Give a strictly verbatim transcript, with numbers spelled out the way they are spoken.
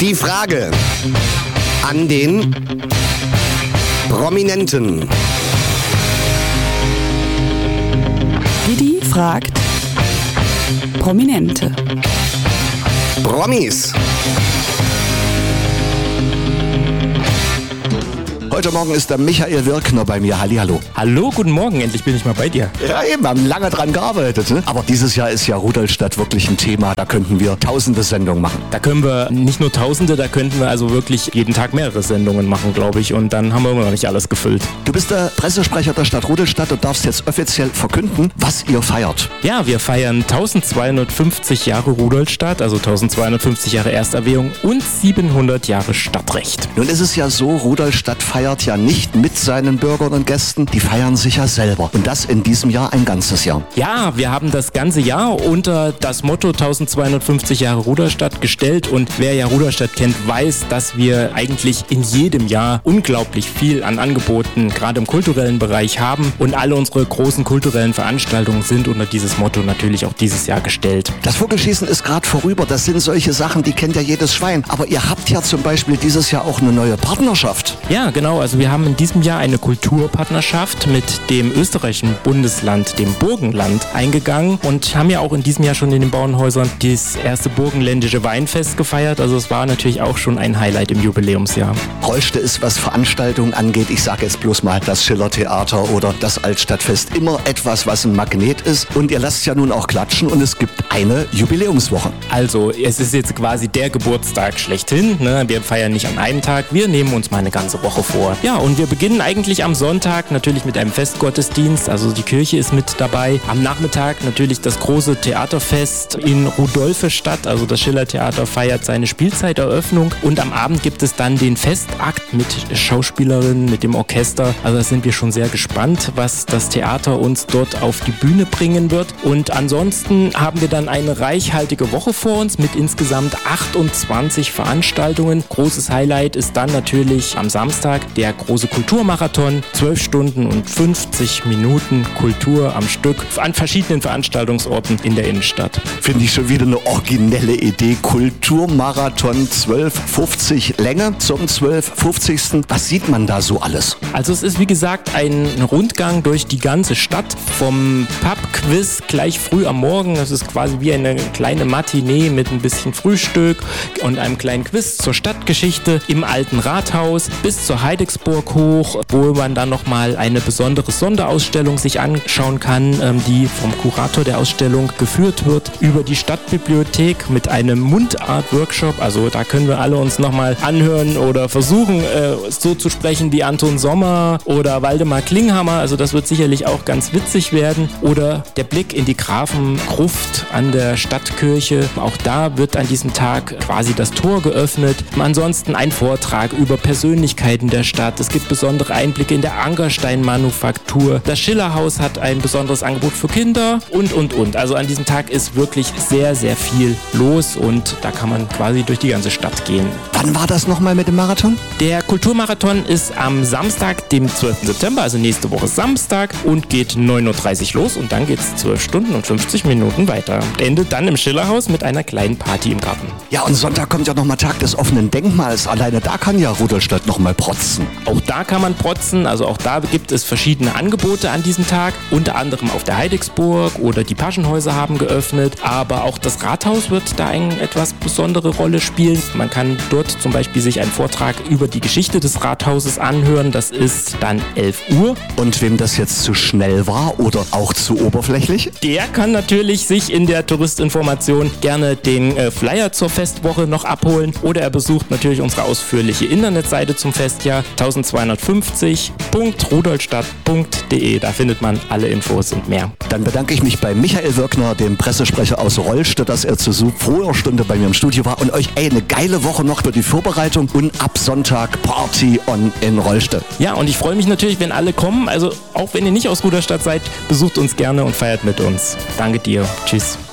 Die Frage an den Prominenten. Didi fragt Prominente. Promis. Heute Morgen ist der Michael Wirkner bei mir. Hallihallo. Hallo, guten Morgen. Endlich bin ich mal bei dir. Ja, eben, haben lange dran gearbeitet. Ne? Aber dieses Jahr ist ja Rudolstadt wirklich ein Thema. Da könnten wir tausende Sendungen machen. Da können wir nicht nur tausende, da könnten wir also wirklich jeden Tag mehrere Sendungen machen, glaube ich. Und dann haben wir immer noch nicht alles gefüllt. Du bist der Pressesprecher der Stadt Rudolstadt und darfst jetzt offiziell verkünden, was ihr feiert. Ja, wir feiern zwölfhundertfünfzig Jahre Rudolstadt, also zwölfhundertfünfzig Jahre Ersterwährung und siebenhundert Jahre Stadtrecht. Nun ist es ja so, Rudolstadt feiert ja nicht mit seinen Bürgern und Gästen, die feiern sich ja selber. Und das in diesem Jahr ein ganzes Jahr. Ja, wir haben das ganze Jahr unter das Motto zwölfhundertfünfzig Jahre Rudolstadt gestellt. Und wer ja Rudolstadt kennt, weiß, dass wir eigentlich in jedem Jahr unglaublich viel an Angeboten, gerade im kulturellen Bereich haben. Und alle unsere großen kulturellen Veranstaltungen sind unter dieses Motto natürlich auch dieses Jahr gestellt. Das Vogelschießen ist gerade vorüber. Das sind solche Sachen, die kennt ja jedes Schwein. Aber ihr habt ja zum Beispiel dieses Jahr auch eine neue Partnerschaft. Ja, genau. Also wir haben in diesem Jahr eine Kulturpartnerschaft mit dem österreichischen Bundesland, dem Burgenland, eingegangen und haben ja auch in diesem Jahr schon in den Bauernhäusern das erste burgenländische Weinfest gefeiert. Also es war natürlich auch schon ein Highlight im Jubiläumsjahr. Reuste ist, was Veranstaltungen angeht, ich sage jetzt bloß mal das Schillertheater oder das Altstadtfest, immer etwas, was ein Magnet ist. Und ihr lasst ja nun auch klatschen und es gibt eine Jubiläumswoche. Also es ist jetzt quasi der Geburtstag schlechthin. Ne? Wir feiern nicht an einem Tag, wir nehmen uns mal eine ganze Woche vor. Ja, und wir beginnen eigentlich am Sonntag natürlich mit einem Festgottesdienst, also die Kirche ist mit dabei. Am Nachmittag natürlich das große Theaterfest in Rudolfestadt, also das Schillertheater feiert seine Spielzeiteröffnung und am Abend gibt es dann den Festakt mit Schauspielerinnen, mit dem Orchester. Also da sind wir schon sehr gespannt, was das Theater uns dort auf die Bühne bringen wird. Und ansonsten haben wir dann eine reichhaltige Woche vor uns mit insgesamt achtundzwanzig Veranstaltungen. Großes Highlight ist dann natürlich am Samstag der große Kulturmarathon, zwölf Stunden und fünfzig Minuten Kultur am Stück an verschiedenen Veranstaltungsorten in der Innenstadt. Finde ich schon wieder eine originelle Idee. Kulturmarathon zwölf fünfzig Länge zum zwölf fünfzigsten Was sieht man da so alles? Also es ist wie gesagt ein Rundgang durch die ganze Stadt, vom Pub-Quiz gleich früh am Morgen. Das ist quasi wie eine kleine Matinee mit ein bisschen Frühstück und einem kleinen Quiz zur Stadtgeschichte im alten Rathaus bis zur Heidegsburg hoch, wo man dann nochmal eine besondere Sonderausstellung sich anschauen kann, ähm, die vom Kurator der Ausstellung geführt wird, über die Stadtbibliothek mit einem Mundart-Workshop. Also da können wir alle uns nochmal anhören oder versuchen, äh, so zu sprechen wie Anton Sommer oder Waldemar Klinghammer. Also das wird sicherlich auch ganz witzig werden. Oder der Blick in die Grafengruft an der Stadtkirche. Auch da wird an diesem Tag quasi das Tor geöffnet. Ansonsten ein Vortrag über Persönlichkeiten der Stadt. Es gibt besondere Einblicke in der Angerstein-Manufaktur. Das Schillerhaus hat ein besonderes Angebot für Kinder und, und, und. Also an diesem Tag ist wirklich sehr, sehr viel los und da kann man quasi durch die ganze Stadt gehen. Wann war das nochmal mit dem Marathon? Der Kulturmarathon ist am Samstag, dem zwölften September, also nächste Woche Samstag und geht neun Uhr dreißig los und dann geht es zwölf Stunden und fünfzig Minuten weiter. Endet dann im Schillerhaus mit einer kleinen Party im Garten. Ja, und Sonntag kommt ja nochmal Tag des offenen Denkmals. Alleine da kann ja Rudolstadt nochmal protzen. Auch da kann man protzen, also auch da gibt es verschiedene Angebote an diesem Tag, unter anderem auf der Heidegsburg oder die Paschenhäuser haben geöffnet, aber auch das Rathaus wird da eine etwas besondere Rolle spielen. Man kann dort zum Beispiel sich einen Vortrag über die Geschichte des Rathauses anhören, das ist dann elf Uhr. Und wem das jetzt zu schnell war oder auch zu oberflächlich? Der kann natürlich sich in der Touristinformation gerne den äh, Flyer zur Festwoche noch abholen oder er besucht natürlich unsere ausführliche Internetseite zum Festjahr zwölfhundertfünfzig punkt rudolstadt punkt de. Da findet man alle Infos und mehr. Dann bedanke ich mich bei Michael Wirkner, dem Pressesprecher aus Reuste, dass er zu so früher Stunde bei mir im Studio war und euch ey, eine geile Woche noch für die Vorbereitung und ab Sonntag Party on in Reuste. Ja, und ich freue mich natürlich, wenn alle kommen. Also auch wenn ihr nicht aus Rudolstadt seid, besucht uns gerne und feiert mit uns. Danke dir. Tschüss.